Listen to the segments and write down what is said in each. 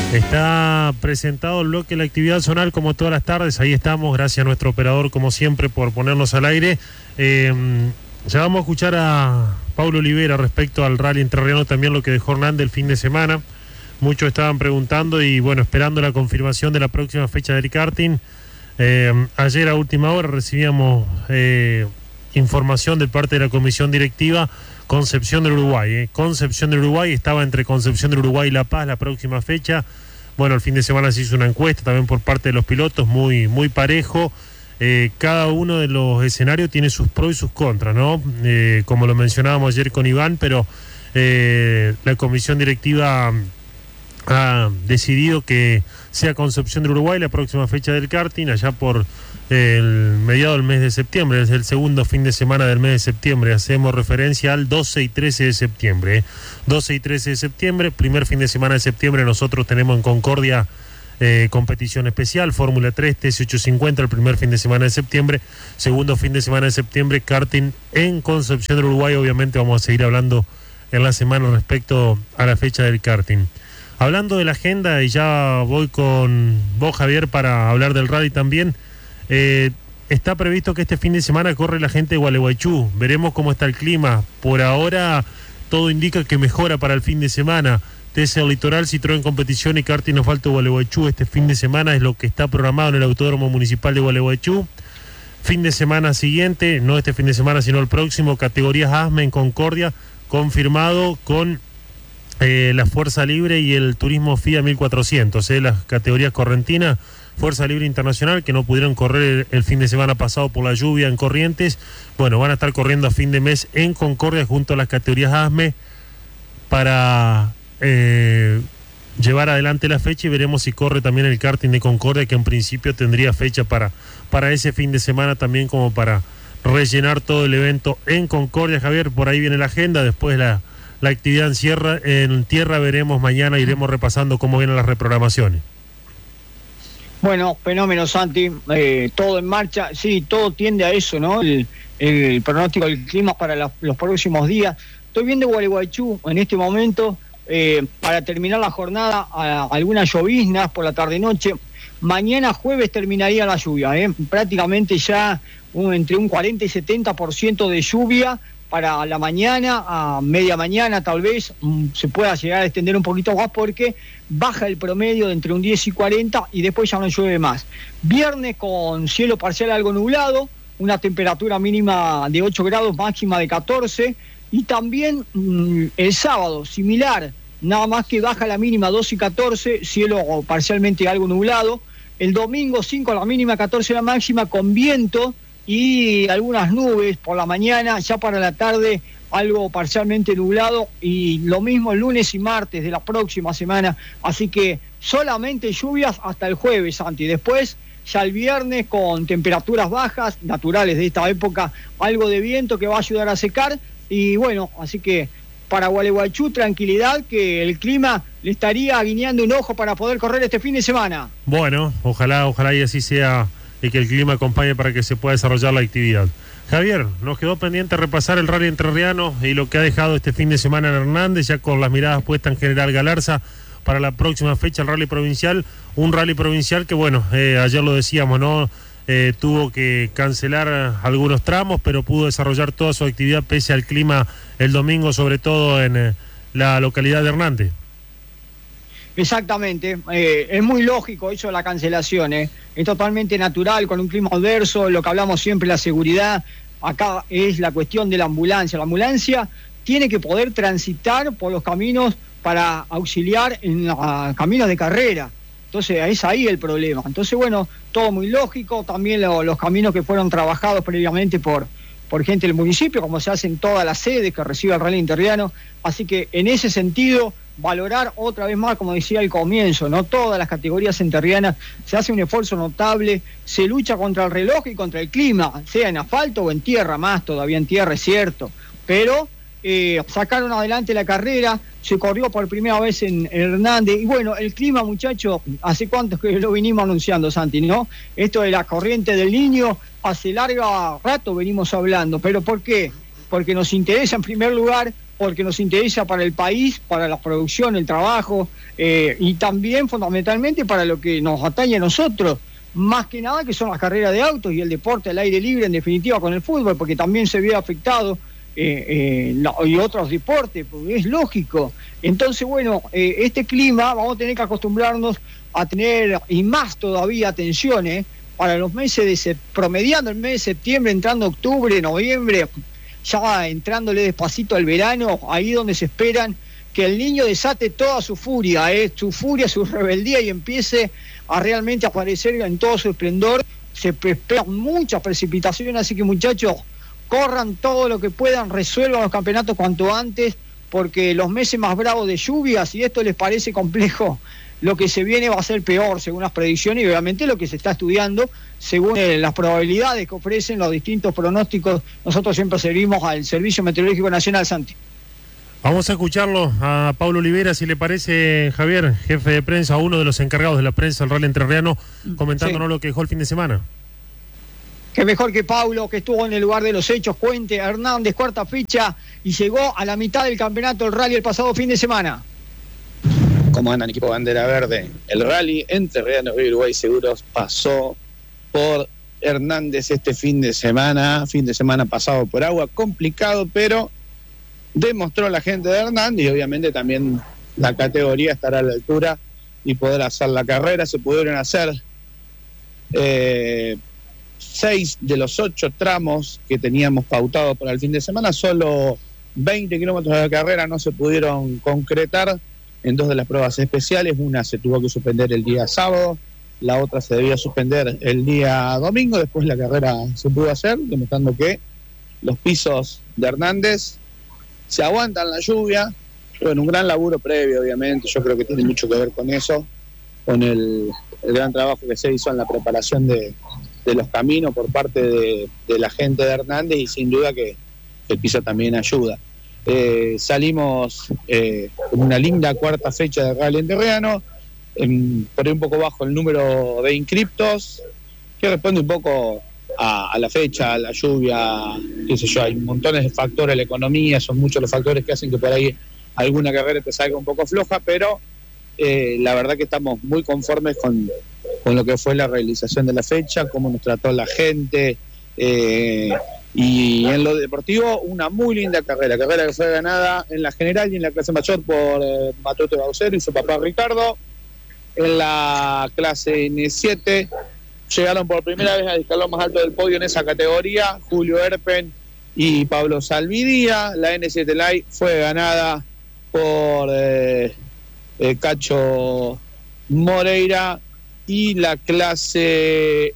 Está presentado el bloque de la actividad zonal como todas las tardes. Ahí estamos, gracias a nuestro operador como siempre por ponernos al aire. Ya vamos a escuchar a Paulo Olivera respecto al rally entrerriano, también lo que dejó Hernández el fin de semana. Muchos estaban preguntando y bueno, esperando la confirmación de la próxima fecha del karting. Ayer a última hora recibíamos información de parte de la comisión directiva. Concepción del Uruguay, Concepción del Uruguay, estaba entre Concepción del Uruguay y La Paz la próxima fecha. Bueno, el fin de semana se hizo una encuesta también por parte de los pilotos, muy parejo. Cada uno de los escenarios tiene sus pros y sus contras, ¿no? Como lo mencionábamos ayer con Iván, pero la comisión directiva ha decidido que sea Concepción del Uruguay la próxima fecha del karting, allá por el mediado del mes de septiembre, es el segundo fin de semana del mes de septiembre. Hacemos referencia al 12 y 13 de septiembre. 12 y 13 de septiembre, primer fin de semana de septiembre, nosotros tenemos en Concordia competición especial, Fórmula 3, TC850 el primer fin de semana de septiembre. Segundo fin de semana de septiembre, karting en Concepción del Uruguay. Obviamente vamos a seguir hablando en la semana respecto a la fecha del karting. Hablando de la agenda, y ya voy con vos, Javier, para hablar del rally también. Está previsto que este fin de semana corre la gente de Gualeguaychú. Veremos cómo está el clima. Por ahora todo indica que mejora para el fin de semana. TC el Litoral, Citroën Competición y karting asfalto Gualeguaychú este fin de semana es lo que está programado en el Autódromo Municipal de Gualeguaychú. Fin de semana siguiente, no este fin de semana sino el próximo, categorías ASME en Concordia, confirmado con la Fuerza Libre y el Turismo FIA 1400, las categorías correntinas. Fuerza Libre Internacional, que no pudieron correr el fin de semana pasado por la lluvia en Corrientes, bueno, van a estar corriendo a fin de mes en Concordia junto a las categorías ASME para llevar adelante la fecha, y veremos si corre también el karting de Concordia, que en principio tendría fecha para ese fin de semana también, como para rellenar todo el evento en Concordia. Javier, por ahí viene la agenda. Después la actividad en tierra veremos mañana, iremos repasando cómo vienen las reprogramaciones. Bueno, fenómeno, Santi, todo en marcha, sí, todo tiende a eso, ¿no? El pronóstico del clima para los próximos días. Estoy viendo Gualeguaychú en este momento, para terminar la jornada, algunas lloviznas por la tarde-noche. Mañana jueves terminaría la lluvia, prácticamente ya entre un 40 y 70% de lluvia para la mañana, a media mañana tal vez se pueda llegar a extender un poquito más, porque baja el promedio de entre un 10 y 40 y después ya no llueve más. Viernes con cielo parcial algo nublado, una temperatura mínima de 8 grados, máxima de 14, y también el sábado similar, nada más que baja la mínima 2 y 14, cielo parcialmente algo nublado. El domingo 5 la mínima, 14 la máxima, con viento y algunas nubes por la mañana, ya para la tarde algo parcialmente nublado, y lo mismo el lunes y martes de la próxima semana. Así que solamente lluvias hasta el jueves, Santi. Después ya el viernes con temperaturas bajas, naturales de esta época, algo de viento que va a ayudar a secar, y bueno, así que para Gualeguaychú tranquilidad, que el clima le estaría guiñando un ojo para poder correr este fin de semana. Bueno, ojalá y así sea, y que el clima acompañe para que se pueda desarrollar la actividad. Javier, nos quedó pendiente repasar el rally entrerriano y lo que ha dejado este fin de semana en Hernández, ya con las miradas puestas en General Galarza para la próxima fecha, el rally provincial. Un rally provincial que, bueno, ayer lo decíamos, ¿no? Tuvo que cancelar algunos tramos, pero pudo desarrollar toda su actividad pese al clima el domingo, sobre todo en la localidad de Hernández. Exactamente, es muy lógico eso de la cancelación, es totalmente natural con un clima adverso, lo que hablamos siempre, la seguridad. Acá es la cuestión de la ambulancia tiene que poder transitar por los caminos para auxiliar en los caminos de carrera, entonces es ahí el problema. Entonces bueno, todo muy lógico, también los caminos que fueron trabajados previamente por gente del municipio, como se hace en todas las sedes que recibe el rally entrerriano. Así que en ese sentido, valorar otra vez más, como decía al comienzo, ¿no? Todas las categorías entrerrianas se hace un esfuerzo notable, se lucha contra el reloj y contra el clima, sea en asfalto o en tierra, más todavía en tierra, es cierto, pero sacaron adelante la carrera, se corrió por primera vez en Hernández, y bueno, el clima, muchachos, hace cuánto que lo venimos anunciando, Santi, ¿no? Esto de la corriente del Niño, hace largo rato venimos hablando, pero ¿por qué? Porque nos interesa en primer lugar porque nos interesa para el país, para la producción, el trabajo, y también fundamentalmente para lo que nos atañe a nosotros, más que nada que son las carreras de autos y el deporte al aire libre, en definitiva con el fútbol, porque también se ve afectado y otros deportes, porque es lógico. Entonces, bueno, este clima vamos a tener que acostumbrarnos a tener, y más todavía, atención, para los meses promediando el mes de septiembre, entrando octubre, noviembre, ya entrándole despacito al verano, ahí donde se esperan que el niño desate toda su furia, su rebeldía, y empiece a realmente aparecer en todo su esplendor. Se esperan muchas precipitaciones, así que, muchachos, corran todo lo que puedan, resuelvan los campeonatos cuanto antes, porque los meses más bravos de lluvias, si esto les parece complejo, lo que se viene va a ser peor, según las predicciones, y obviamente lo que se está estudiando, según las probabilidades que ofrecen los distintos pronósticos. Nosotros siempre seguimos al Servicio Meteorológico Nacional, Santi. Vamos a escucharlo a Pablo Olivera, si le parece, Javier, jefe de prensa, uno de los encargados de la prensa del Rally Entrerriano, comentándonos lo que dejó el fin de semana. Que mejor que Paulo, que estuvo en el lugar de los hechos. Cuente, Hernández, cuarta fecha, y llegó a la mitad del campeonato del rally el pasado fin de semana. ¿Cómo andan, equipo Bandera Verde? El rally Entrerriano y Uruguay Seguros pasó por Hernández este fin de semana pasado por agua, complicado, pero demostró la gente de Hernández, y obviamente también la categoría estará a la altura y poder hacer la carrera. Se pudieron hacer 6 de los 8 tramos que teníamos pautados para el fin de semana. Solo 20 kilómetros de la carrera no se pudieron concretar en 2 de las pruebas especiales. Una se tuvo que suspender el día sábado, la otra se debía suspender el día domingo. Después la carrera se pudo hacer, demostrando que los pisos de Hernández se aguantan la lluvia. Bueno, un gran laburo previo, obviamente. Yo creo que tiene mucho que ver con eso, con el gran trabajo que se hizo en la preparación de los caminos por parte de la gente de Hernández, y sin duda que el piso también ayuda. Salimos con una linda cuarta fecha de Rally Entrerriano, por ahí un poco bajo el número de inscriptos, que responde un poco a la fecha, a la lluvia, qué sé yo. Hay montones de factores, la economía, son muchos los factores que hacen que por ahí alguna carrera te salga un poco floja, pero la verdad que estamos muy conformes con lo que fue la realización de la fecha, cómo nos trató la gente, y en lo deportivo una muy linda carrera que fue ganada en la general y en la clase mayor por Matute Baucero y su papá Ricardo. En la clase N7 llegaron por primera vez al escalón más alto del podio en esa categoría Julio Erpen y Pablo Salvidía. La N7 Light fue ganada por Cacho Moreira, y la clase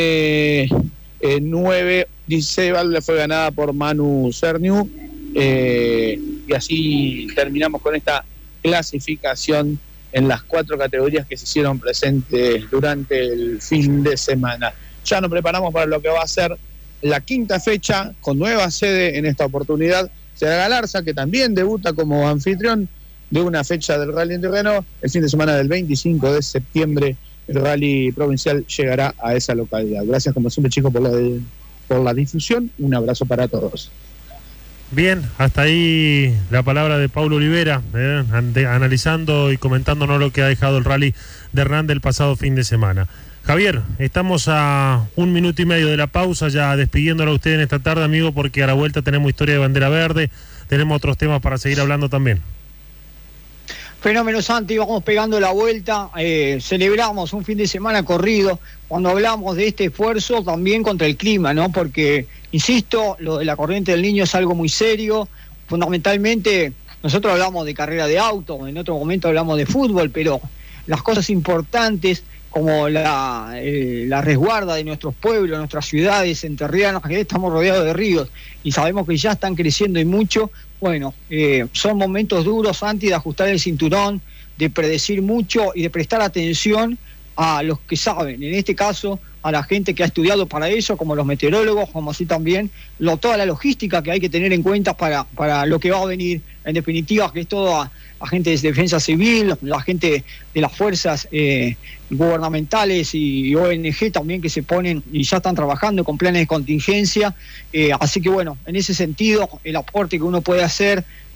N9 16 válvulas fue ganada por Manu Cerniu, y así terminamos con esta clasificación en las 4 categorías que se hicieron presentes durante el fin de semana. Ya nos preparamos para lo que va a ser la 5ª fecha, con nueva sede en esta oportunidad. Será Galarza, que también debuta como anfitrión de una fecha del Rally Entrerriano. El fin de semana del 25 de septiembre el Rally Provincial llegará a esa localidad. Gracias, como siempre, chicos, por la difusión. Un abrazo para todos. Bien, hasta ahí la palabra de Paulo Olivera, analizando y comentándonos lo que ha dejado el Rally de Hernández el pasado fin de semana. Javier, estamos a 1 minuto y medio de la pausa, ya despidiéndolo a usted en esta tarde, amigo, porque a la vuelta tenemos historia de Bandera Verde, tenemos otros temas para seguir hablando también. Fenómeno, Santi, vamos pegando la vuelta, celebramos un fin de semana corrido, cuando hablamos de este esfuerzo también contra el clima, ¿no? Porque, insisto, lo de la corriente del Niño es algo muy serio. Fundamentalmente, nosotros hablamos de carrera de auto, en otro momento hablamos de fútbol, pero las cosas importantes como la resguarda de nuestros pueblos, nuestras ciudades entrerrianas, que estamos rodeados de ríos y sabemos que ya están creciendo y mucho. Bueno, son momentos duros, Santi, de ajustar el cinturón, de predecir mucho y de prestar atención a los que saben, en este caso a la gente que ha estudiado para eso, como los meteorólogos, como así también toda la logística que hay que tener en cuenta para lo que va a venir, en definitiva, que es toda la gente de defensa civil, la gente de las fuerzas gubernamentales y ONG también, que se ponen y ya están trabajando con planes de contingencia, así que bueno, en ese sentido el aporte que uno puede hacer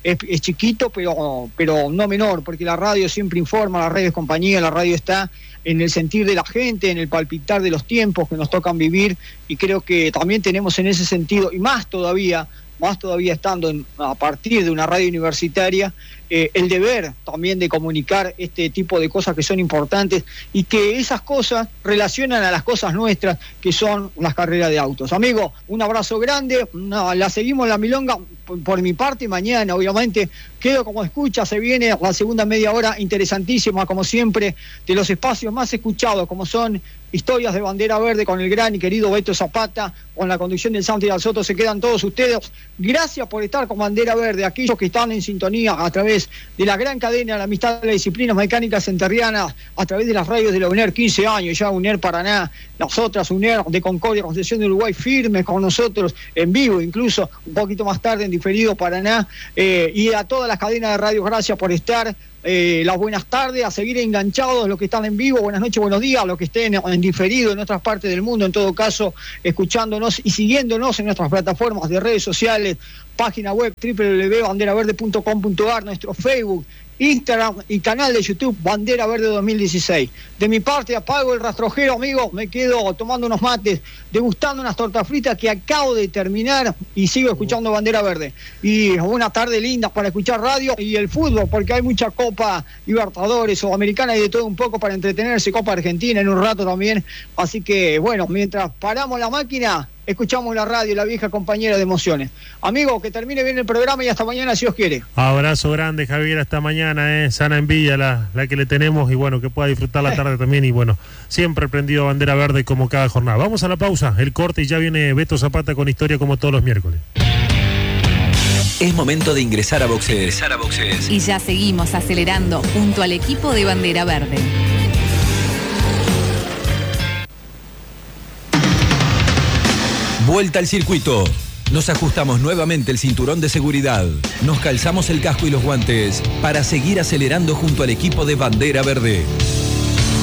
es chiquito, pero no menor, porque la radio siempre informa, la radio es compañía, la radio está en el sentir de la gente, en el palpitar de los tiempos que nos tocan vivir, y creo que también tenemos en ese sentido, y más todavía estando a partir de una radio universitaria, el deber también de comunicar este tipo de cosas que son importantes y que esas cosas relacionan a las cosas nuestras, que son las carreras de autos. Amigo, un abrazo grande, la seguimos la milonga por mi parte. Mañana obviamente quedo como escucha, se viene la segunda media hora interesantísima como siempre, de los espacios más escuchados como son Historias de Bandera Verde con el gran y querido Beto Zapata, con la conducción del Santi Dal Soto. Se quedan todos ustedes. Gracias por estar con Bandera Verde, aquellos que están en sintonía a través de la gran cadena, la amistad de las disciplinas mecánicas enterrianas, a través de las radios de la UNER, 15 años ya, UNER Paraná, las otras UNER de Concordia, Concepción de Uruguay, firmes con nosotros, en vivo, incluso un poquito más tarde en diferido Paraná, y a todas las cadenas de radio, gracias por estar. Las buenas tardes, a seguir enganchados los que están en vivo, buenas noches, buenos días, los que estén en diferido en otras partes del mundo, en todo caso, escuchándonos y siguiéndonos en nuestras plataformas de redes sociales, página web www.banderaverde.com.ar, nuestro Facebook, Instagram y canal de YouTube Bandera Verde 2016. De mi parte apago el rastrojero, amigo, me quedo tomando unos mates, degustando unas tortas fritas que acabo de terminar y sigo escuchando Bandera Verde. Y una tarde linda para escuchar radio y el fútbol, porque hay mucha Copa Libertadores o Americana y de todo un poco para entretenerse, Copa Argentina en un rato también. Así que bueno, mientras paramos la máquina, escuchamos la radio, la vieja compañera de emociones. Amigo, que termine bien el programa y hasta mañana si Dios quiere. Abrazo grande, Javier, hasta mañana, sana envidia la que le tenemos, y bueno, que pueda disfrutar la tarde también, y bueno, siempre prendido a Bandera Verde como cada jornada. Vamos a la pausa, el corte, y ya viene Beto Zapata con historia como todos los miércoles. Es momento de ingresar a boxes. Y ya seguimos acelerando junto al equipo de Bandera Verde. Vuelta al circuito. Nos ajustamos nuevamente el cinturón de seguridad. Nos calzamos el casco y los guantes para seguir acelerando junto al equipo de Bandera Verde.